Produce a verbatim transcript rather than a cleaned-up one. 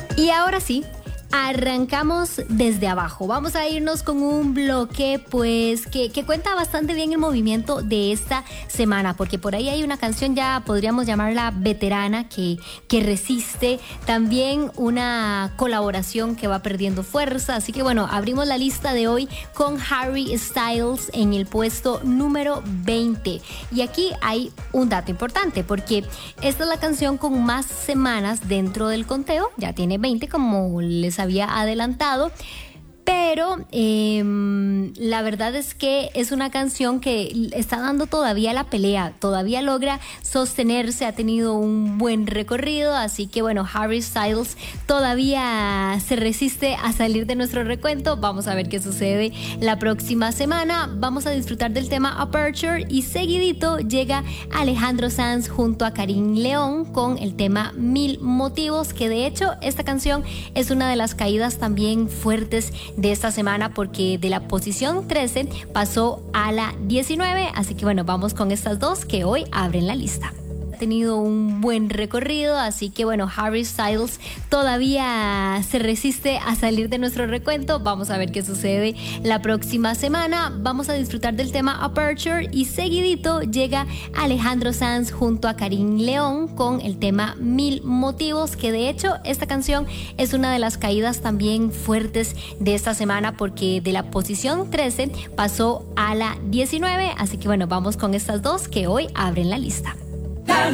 Y ahora sí, arrancamos desde abajo. Vamos a irnos con un bloque pues que, que cuenta bastante bien el movimiento de esta semana, porque por ahí hay una canción, ya podríamos llamarla veterana, que, que resiste, también una colaboración que va perdiendo fuerza. Así que bueno, abrimos la lista de hoy con Harry Styles en el puesto número veinte. Y aquí hay un dato importante, porque esta es la canción con más semanas dentro del conteo. Ya tiene veinte, como les había adelantado, pero eh, la verdad es que es una canción que está dando todavía la pelea, todavía logra sostenerse, ha tenido un buen recorrido, así que bueno, Harry Styles todavía se resiste a salir de nuestro recuento. Vamos a ver qué sucede la próxima semana. Vamos a disfrutar del tema Aperture y seguidito llega Alejandro Sanz junto a Karim León con el tema Mil Motivos, que de hecho esta canción es una de las caídas también fuertes de esta semana, porque de la posición trece pasó a la diecinueve, así que bueno, vamos con estas dos que hoy abren la lista. Ha tenido un buen recorrido, así que bueno, Harry Styles todavía se resiste a salir de nuestro recuento. Vamos a ver qué sucede la próxima semana. Vamos a disfrutar del tema Aperture y seguidito llega Alejandro Sanz junto a Karim León con el tema Mil Motivos, que de hecho esta canción es una de las caídas también fuertes de esta semana, porque de la posición trece pasó a la diecinueve, así que bueno, vamos con estas dos que hoy abren la lista.